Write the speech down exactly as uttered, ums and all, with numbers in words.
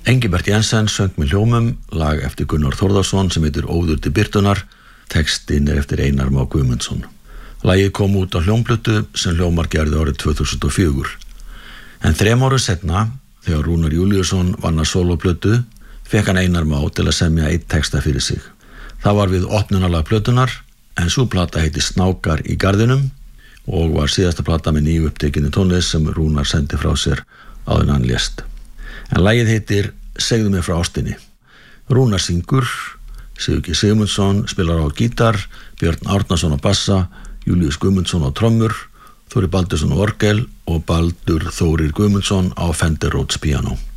Engibert Jensen söng með hljómum lag eftir Gunnar Þórðarsson sem heitir Óður til birtunar, textin er eftir Einar Má Guðmundsson. Lagið kom út á hljómplötu sem Hljómar gerði árið tvö þúsund og fjögur. En þrem árum seinna, þegar Rúnar Júlíusson vann að sólóplötu, fekk hann Einar Má til að semja einn texta fyrir sig. Það var við opnunarlag plötunar, en sú plata heiti Snákar í garðinum og var síðasta plata með nýju upptekinni tónlist sem Rúnar sendi frá sér áður en hann lést. En lagið heitir Segðu mér frá ástinni. Rúnar syngur, Sigurgeir Sigmundsson spilar á gítar, Björn Árnason á bassa, Júlíus Guðmundsson á trommur, Þóri Baldursson á orgel og Baldur Þórir Guðmundsson á Fender Rhodes píanó.